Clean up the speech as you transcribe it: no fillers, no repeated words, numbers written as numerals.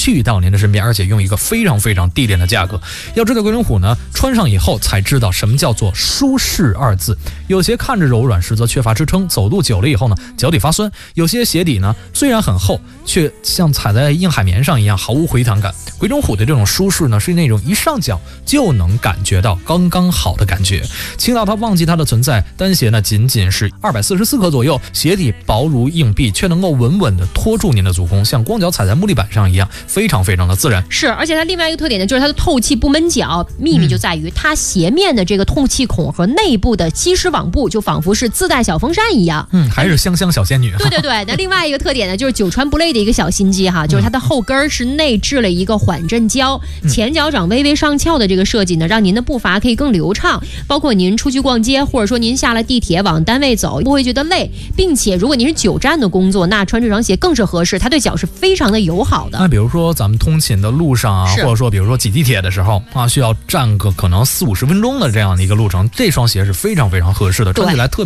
去到您的身边，而且用一个非常非常低廉的价格。要知道，鬼冢虎呢，穿上以后才知道什么叫做舒适二字。有些看着柔软，实则缺乏支撑，走路久了以后呢，脚底发酸；有些鞋底呢，虽然很厚，却像踩在硬海绵上一样，毫无回弹感。鬼冢虎的这种舒适呢，是那种一上脚就能感觉到刚刚好的感觉，轻到他忘记它的存在。单鞋呢，仅仅是244克左右，鞋底薄如硬币，却能够稳稳地托住您的足弓，像光脚踩在木地板上一样，非常非常的自然。 是，而且它另外一个特点呢，就是它的透气不闷脚，秘密就在于它鞋面的这个透气孔和内部的吸湿网布，就仿佛是自带小风扇一样。 还是香香小仙女。 对对对，那另外一个特点呢，就是久川不累的一个小心机哈，就是它的后跟是内置了一个缓震胶，前脚掌微微上翘的这个设计呢，让您的步伐可以更流畅，包括您出去逛街，或者说您下了地铁往单位走，不会觉得累，并且如果您是久站的工作，那穿这双鞋更是合适，它对脚是非常的友好的。 那比如说咱们通勤的路上啊，或者说比如说挤地铁的时候啊，需要站个可能40-50分钟的这样的一个路程，这双鞋是非常非常合适的，穿起来特别